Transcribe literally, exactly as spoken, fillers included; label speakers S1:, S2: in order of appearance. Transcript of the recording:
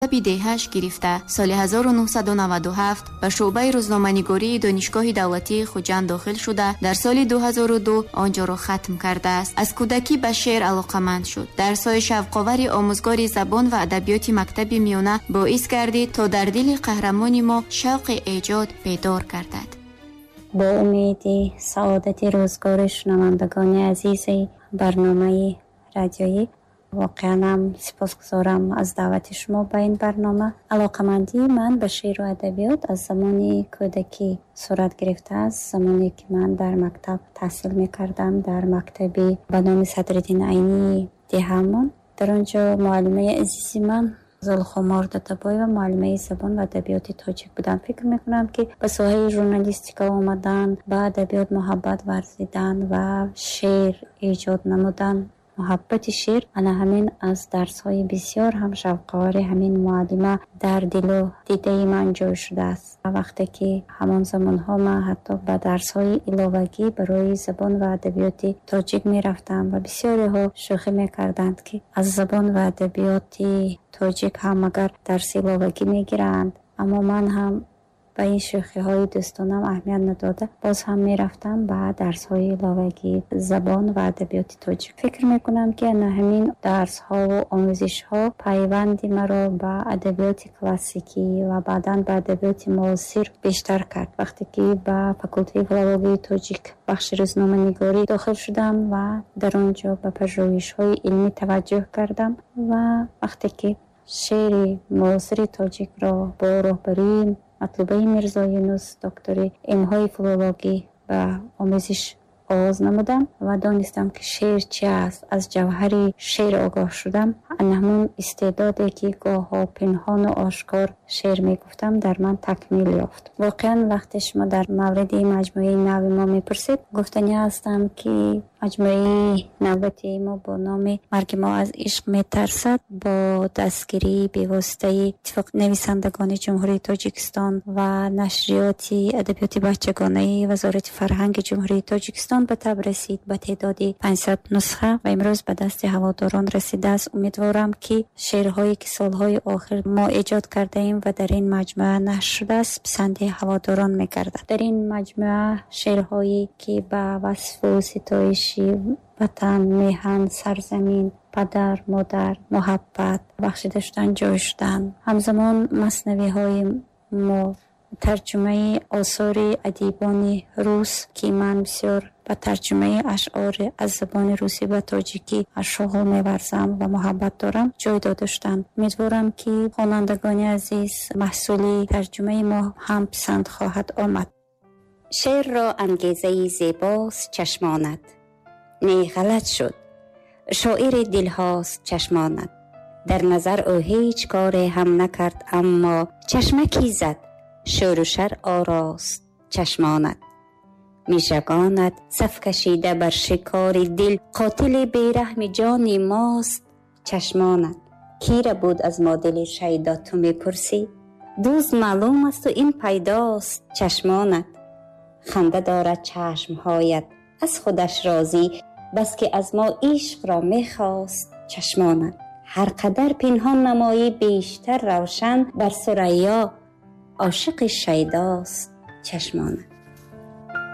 S1: مکتب دهش گرفته سال هزار و نهصد و نود و هفت به شعبه روزنامه‌نگاری دانشگاه دولتی خوجند داخل شده در سال دو هزار و دو آنجا را ختم کرده است. از کودکی به شعر علاقه‌مند شد. درس‌های شوق‌آور آموزگار زبان و ادبیات مکتب میانه باعث گردید تا در دل قهرمان ما شوق ایجاد بیدار گردد.
S2: با امید سعادت روزگار شنوندگان عزیز برنامه رادیویی، واقعا هم سپاسگزارم از دعوت شما به این برنامه. علاقمندی من به شعر و ادبیات از زمان کودکی صورت گرفته است. زمانی که من در مکتب تحصیل میکردم، در مکتبی به نام صدرالدین عینی دهمان، در آنجا معلمه عزیزی من زلخا ماردتبای و معلمه زبان و ادبیات تاجیک بودن. فکر میکنم که به ساحه ژورنالیستیک آمدن، به ادبیات محبت ورزیدن و شعر ایجاد نمودن، محبت شعر، انا همین از درس های بسیار هم شوق‌آور همین معلمه در دل و دیده من جای شده است. وقتی که همان زمان ها من حتی به درس های علاوگی برای زبان و ادبیات تاجیک می رفتم و بسیاری ها شوخی می کردند که از زبان و ادبیات تاجیک هم اگر درس علاوگی می گیرند، اما من هم به این شوخی های دوستانم اهمیت نداده باز هم می رفتم به درس های علاوگی زبان و ادبیات تاجیک. فکر می کنم که نه همین درس ها و آموزش ها پیوندی مرا به ادبیات کلاسیکی و بعداً به ادبیات معاصر بیشتر کرد. وقتی که به فاکولته فیلولوژی تاجیک بخش روزنامه‌نگاری داخل شدم و در آنجا به پژوهش های علمی توجه کردم و وقتی که شعر معاصر تاجیک را با راهبری مطلوبه میرزا یونس دکتر علم‌های فیلولوژی و آموزش آغاز نمودم و دانستم که شعر چی است. از جوهر شعر آگاه شدم. همون استعدادی که گاه ها پنهان و آشکار شعر میگفتم در من تکمیل یافت. واقعا وقتی شما در مورد مجموعه نو ما میپرسید، گفتنی هستم که مجموعه نوبتی ما با نام مرگ ما از عشق میترسد با دستگیری به واسطه اتفاق نویسندگان جمهوری تاجیکستان و نشریات ادبیات بچگانه وزارت فرهنگ جمهوری تاجیکستان به تب رسید به تعداد پانصد نسخه و امروز به دست هواداران رسیده است. امیدوارم که شعرهایی که سالهای آخر ما ایجاد کرده ایم و در این مجموعه نشر شده است پسند هواداران میگردد. در این مجموعه شعرهایی که به وصف و ستایش وطن، میهن، سرزمین، پدر، مادر، محبت، بخشیده شدن، جای شدن، همزمان مثنوی های ما، ترجمه آثار ادیبان روس که من بسیار به ترجمه اشعار از زبان روسی و تاجیکی اشعار می‌ورزم و محبت دارم جای داده شدند. امیدوارم که خوانندگان عزیز محصول ترجمه ما هم پسند خواهد آمد.
S3: شعر را انگیزه زیباست چشمانت، نی غلط شد شاعر دلهاست چشمانت. در نظر او هیچ کار هم نکرد اما چشمکی زد شور و شر آراست چشمانت. میشگانت صف کشیده بر شکار دل، قاتل بیرحم جان ماست چشمانت. کیره بود از ما دل شیدا تو میپرسی، دوست معلوم است و این پیداست چشمانت. خنده دارد چشمهایت از خودش راضی، بس که از ما عشق را میخواست چشمانت. هر قدر پنهان نمایی بیشتر روشن، بر ثریا عاشق شیداست چشمانت.